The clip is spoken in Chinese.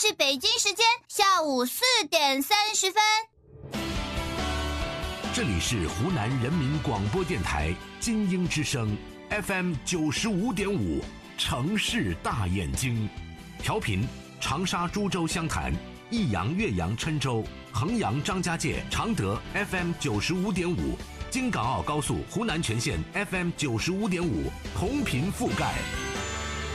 北京时间下午4点30分。 这里是湖南人民广播电台金鹰之声 FM 95.5，城市大眼睛，调频长沙、株洲、湘潭、益阳、岳阳、郴州、衡阳、张家界、常德 FM 95.5，京港澳高速湖南全线 FM 95.5，同频覆盖。